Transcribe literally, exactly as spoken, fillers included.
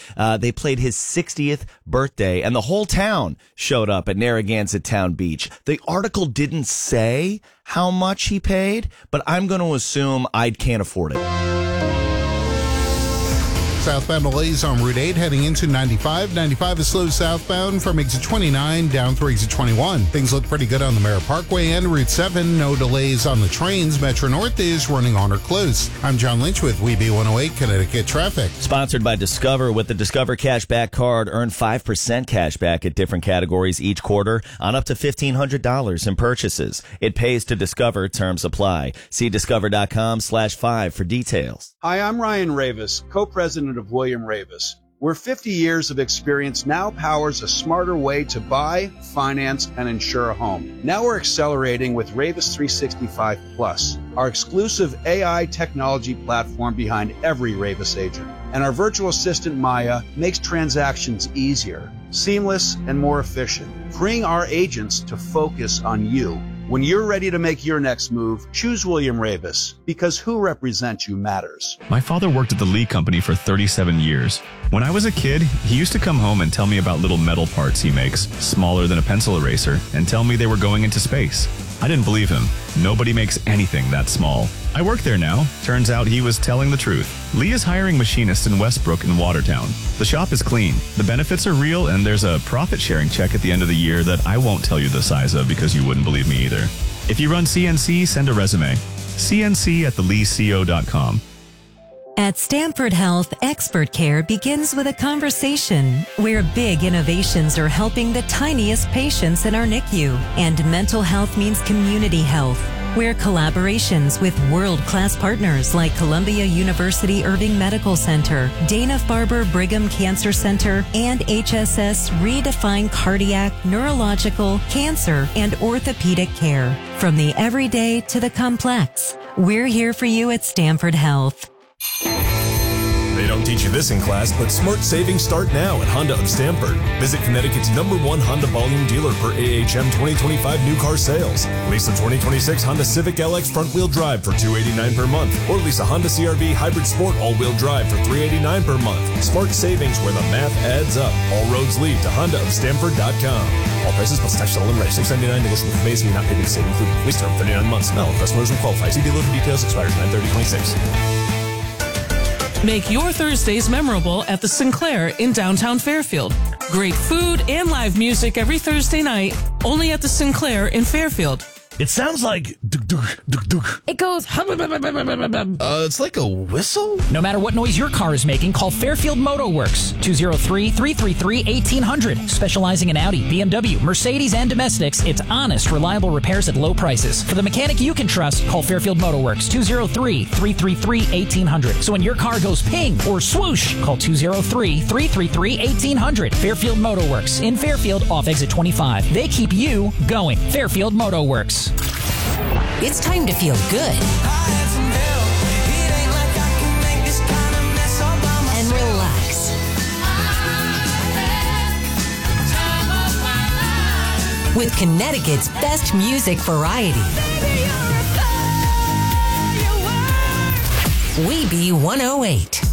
Uh, they played his sixtieth birthday, and the whole town showed up at Narragansett Town Beach. The article didn't say how much he paid, but I'm going to assume I can't afford it. Southbound delays on Route eight heading into ninety-five. ninety-five is slow southbound from exit twenty-nine down through exit twenty-one. Things look pretty good on the Merritt Parkway and Route seven. No delays on the trains. Metro North is running on or close. I'm John Lynch with W E B one oh eight Connecticut Traffic. Sponsored by Discover. With the Discover Cashback Card, earn five percent cash back at different categories each quarter on up to fifteen hundred dollars in purchases. It pays to Discover. Terms apply. See discover.com slash five for details. Hi, I'm Ryan Ravis, co-president of William Ravis, where fifty years of experience now powers a smarter way to buy, finance, and insure a home. Now we're accelerating with Ravis three sixty-five Plus, our exclusive A I technology platform behind every Ravis agent. And our virtual assistant, Maya, makes transactions easier, seamless, and more efficient, freeing our agents to focus on you. When you're ready to make your next move, choose William Ravis, because who represents you matters. My father worked at the Lee Company for thirty-seven years. When I was a kid, he used to come home and tell me about little metal parts he makes, smaller than a pencil eraser, and tell me they were going into space. I didn't believe him. Nobody makes anything that small. I work there now. Turns out he was telling the truth. Lee is hiring machinists in Westbrook and Watertown. The shop is clean. The benefits are real, and there's a profit-sharing check at the end of the year that I won't tell you the size of because you wouldn't believe me either. If you run C N C, send a resume. C N C at the lee co dot com. At Stanford Health, expert care begins with a conversation where big innovations are helping the tiniest patients in our N I C U. And mental health means community health, where collaborations with world-class partners like Columbia University Irving Medical Center, Dana-Farber Brigham Cancer Center, and H S S redefine cardiac, neurological, cancer, and orthopedic care. From the everyday to the complex, we're here for you at Stanford Health. They don't teach you this in class, but smart savings start now at Honda of Stamford. Visit Connecticut's number one Honda volume dealer for A H M twenty twenty-five new car sales. Lease a twenty twenty-six Honda Civic L X front-wheel drive for two hundred eighty-nine dollars per month, or lease a Honda C R V Hybrid Sport all-wheel drive for three hundred eighty-nine dollars per month. Smart savings where the math adds up. All roads lead to honda of stanford dot com. All prices plus tax and reg. six ninety-nine negotiable for base. You're not paid with saving included. Lease term thirty-nine months. No, customers will qualify. See dealer for details. Expires nine thirty twenty-six. Make your Thursdays memorable at the Sinclair in downtown Fairfield. Great food and live music every Thursday night, only at the Sinclair in Fairfield. It sounds like duk duk duk duk. It goes hum, hum, hum, hum, hum, hum. Uh, it's like a whistle? No matter what noise your car is making, call Fairfield Moto Works, two oh three, three three three, one eight hundred. Specializing in Audi, B M W, Mercedes, and domestics, it's honest, reliable repairs at low prices. For the mechanic you can trust, call Fairfield Moto Works, two oh three, three three three, one eight hundred. So when your car goes ping or swoosh, call two oh three, three three three, one eight hundred. Fairfield Moto Works, in Fairfield off exit twenty-five. They keep you going. Fairfield Moto Works. It's time to feel good and relax. With Connecticut's best music variety. W E B one oh eight.